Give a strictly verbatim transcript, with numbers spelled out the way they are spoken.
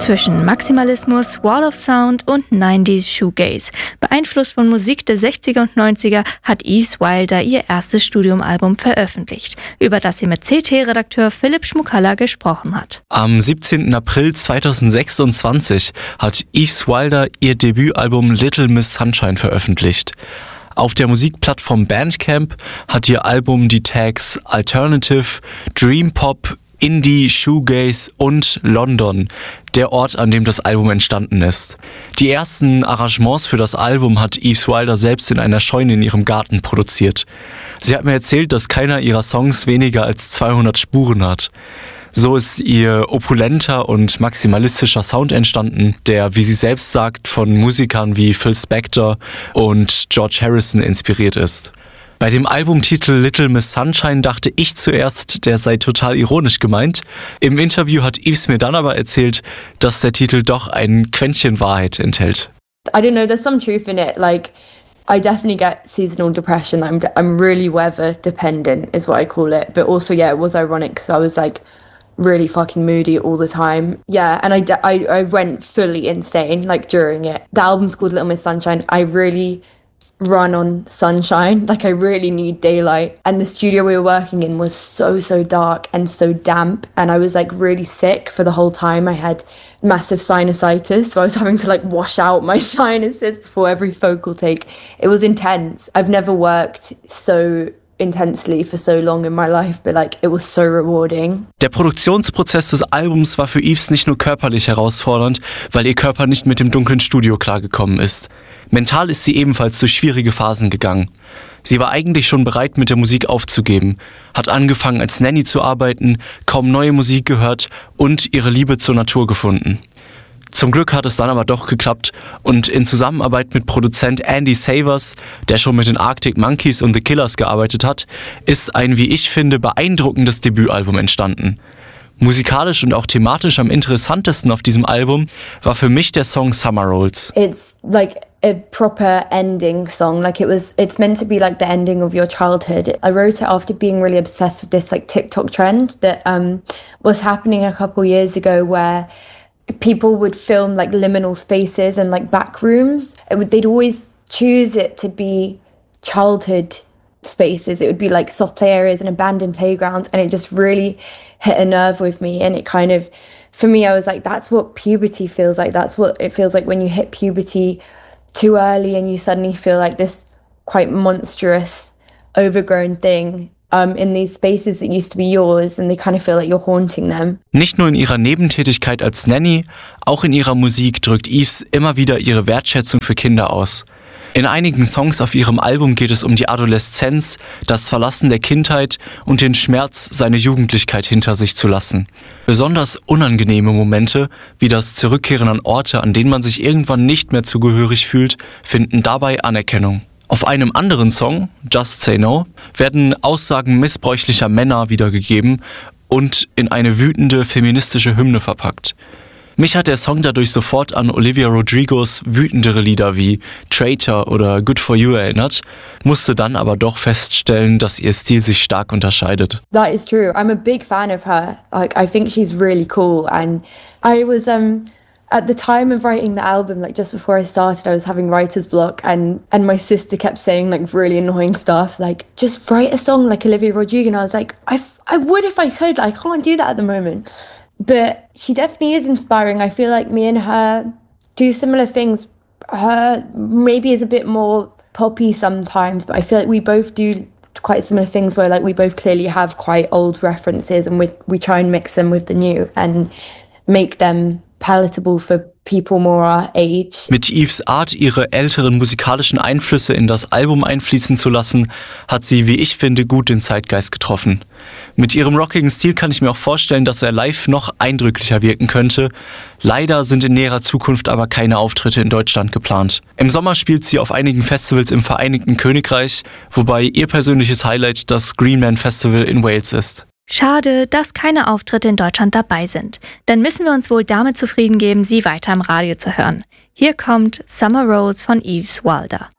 Zwischen Maximalismus, Wall of Sound und neunziger Shoegaze. Beeinflusst von Musik der sechziger und neunziger hat Yves Wilder ihr erstes Studiumalbum veröffentlicht, über das sie mit C T-Redakteur Philipp Schmuckalla gesprochen hat. Am siebzehnten April zweitausendsechsundzwanzig hat Yves Wilder ihr Debütalbum Little Miss Sunshine veröffentlicht. Auf der Musikplattform Bandcamp hat ihr Album die Tags Alternative, Dream Pop, Indie, Shoegaze und London, der Ort, an dem das Album entstanden ist. Die ersten Arrangements für das Album hat Yves Wilder selbst in einer Scheune in ihrem Garten produziert. Sie hat mir erzählt, dass keiner ihrer Songs weniger als zweihundert Spuren hat. So ist ihr opulenter und maximalistischer Sound entstanden, der, wie sie selbst sagt, von Musikern wie Phil Spector und George Harrison inspiriert ist. Bei dem Albumtitel Little Miss Sunshine dachte ich zuerst, der sei total ironisch gemeint. Im Interview hat Yves mir dann aber erzählt, dass der Titel doch ein Quäntchen Wahrheit enthält. I don't know, there's some truth in it. Like, I definitely get seasonal depression. I'm I'm really weather dependent is what I call it. But also, yeah, it was ironic because I was like really fucking moody all the time. Yeah, and I, de- I, I went fully insane like during it. The album's called Little Miss Sunshine. I really run on sunshine, like I really need daylight, and the studio we were working in was so so dark and so damp, and I was like really sick for the whole time. I had massive sinusitis, so I was having to like wash out my sinuses before every vocal take. It was intense. I've never worked so intensely for so long in my life, but like it was so rewarding. Der Produktionsprozess des Albums war für Yves nicht nur körperlich herausfordernd, weil ihr Körper nicht mit dem dunklen Studio klargekommen ist. Mental ist sie ebenfalls durch schwierige Phasen gegangen. Sie war eigentlich schon bereit, mit der Musik aufzugeben, hat angefangen als Nanny zu arbeiten, kaum neue Musik gehört und ihre Liebe zur Natur gefunden. Zum Glück hat es dann aber doch geklappt und in Zusammenarbeit mit Produzent Andy Savers, der schon mit den Arctic Monkeys und The Killers gearbeitet hat, ist ein, wie ich finde, beeindruckendes Debütalbum entstanden. Musikalisch und auch thematisch am interessantesten auf diesem Album war für mich der Song Summer Rolls. It's like a proper ending song. Like it was, it's meant to be like the ending of your childhood. I wrote it after being really obsessed with this like TikTok trend that um was happening a couple years ago, where people would film like liminal spaces and like back rooms. It would, they'd always choose it to be childhood spaces. It would be like soft play areas and abandoned playgrounds, and it just really hit a nerve with me. And it kind of, for me, I was like, that's what puberty feels like. That's what it feels like when you hit puberty too early and you suddenly feel like this quite monstrous, overgrown thing um, in these spaces that used to be yours, and they kind of feel like you're haunting them. Nicht nur in ihrer Nebentätigkeit als Nanny, auch in ihrer Musik drückt Yves immer wieder ihre Wertschätzung für Kinder aus. In einigen Songs auf ihrem Album geht es um die Adoleszenz, das Verlassen der Kindheit und den Schmerz, seine Jugendlichkeit hinter sich zu lassen. Besonders unangenehme Momente, wie das Zurückkehren an Orte, an denen man sich irgendwann nicht mehr zugehörig fühlt, finden dabei Anerkennung. Auf einem anderen Song, Just Say No, werden Aussagen missbräuchlicher Männer wiedergegeben und in eine wütende feministische Hymne verpackt. Mich hat der Song dadurch sofort an Olivia Rodrigos wütendere Lieder wie Traitor oder Good For You erinnert, musste dann aber doch feststellen, dass ihr Stil sich stark unterscheidet. That is true. I'm a big fan of her. Like, I think she's really cool. And I was, um, at the time of writing the album, like just before I started, I was having writer's block, and, and my sister kept saying like really annoying stuff, like, just write a song like Olivia Rodrigo. And I was like, I, I would if I could. I can't do that at the moment. But she definitely is inspiring. I feel like me and her do similar things. Her maybe is a bit more poppy sometimes, but I feel like we both do quite similar things where like we both clearly have quite old references, and we we try and mix them with the new and make them palatable for people more our age. Mit Yves Art, ihre älteren musikalischen Einflüsse in das Album einfließen zu lassen, hat sie, wie ich finde, gut den Zeitgeist getroffen. Mit ihrem rockigen Stil kann ich mir auch vorstellen, dass er live noch eindrücklicher wirken könnte. Leider sind in näherer Zukunft aber keine Auftritte in Deutschland geplant. Im Sommer spielt sie auf einigen Festivals im Vereinigten Königreich, wobei ihr persönliches Highlight das Green Man Festival in Wales ist. Schade, dass keine Auftritte in Deutschland dabei sind. Dann müssen wir uns wohl damit zufrieden geben, sie weiter im Radio zu hören. Hier kommt Summer Rolls von Yves Wilder.